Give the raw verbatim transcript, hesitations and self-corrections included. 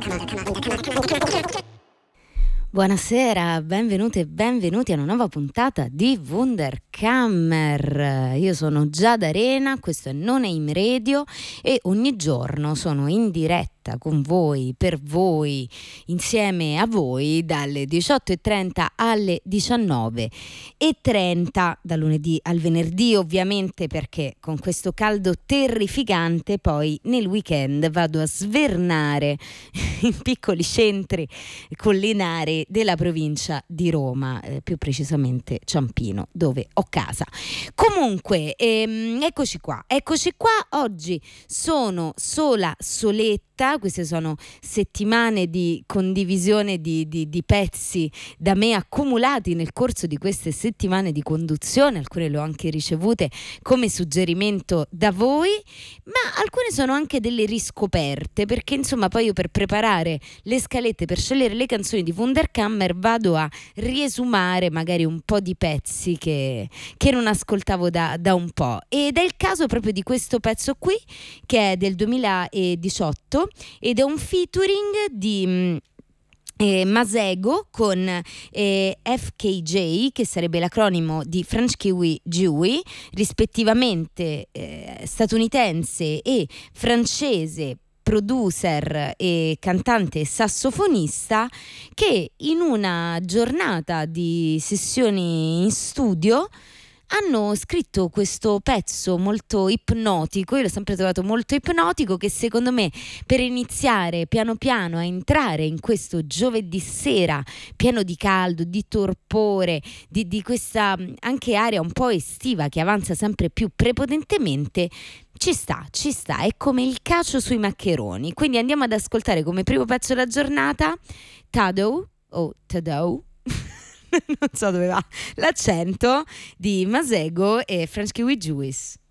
Buonasera, benvenute e benvenuti a una nuova puntata di Wunderkammer. Io sono Giada Arena, questo è Non Aim Radio e ogni giorno sono in diretta con voi, per voi, insieme a voi dalle diciotto e trenta alle diciannove e trenta, da lunedì al venerdì ovviamente, perché con questo caldo terrificante poi nel weekend vado a svernare in piccoli centri collinari della provincia di Roma, eh, più precisamente Ciampino, dove ho casa. Comunque, ehm, eccoci qua, eccoci qua, oggi sono sola, soletta. Queste sono settimane di condivisione di, di, di pezzi da me accumulati nel corso di queste settimane di conduzione, alcune le ho anche ricevute come suggerimento da voi, ma alcune sono anche delle riscoperte, perché insomma poi io per preparare le scalette, per scegliere le canzoni di Wunderkammer vado a riesumare magari un po' di pezzi che, che non ascoltavo da, da un po', ed è il caso proprio di questo pezzo qui che è del duemiladiciotto ed è un featuring di Eh, Masego con eh, F K J, che sarebbe l'acronimo di French Kiwi Dewey, rispettivamente eh, statunitense e francese, producer e cantante e sassofonista, che in una giornata di sessioni in studio hanno scritto questo pezzo molto ipnotico. Io l'ho sempre trovato molto ipnotico, che secondo me per iniziare piano piano a entrare in questo giovedì sera pieno di caldo, di torpore, di, di questa anche area un po' estiva che avanza sempre più prepotentemente, ci sta, ci sta, è come il cacio sui maccheroni. Quindi andiamo ad ascoltare come primo pezzo della giornata Tadou o Tadou non so dove va l'accento, di Masego e French Kiwi Juice.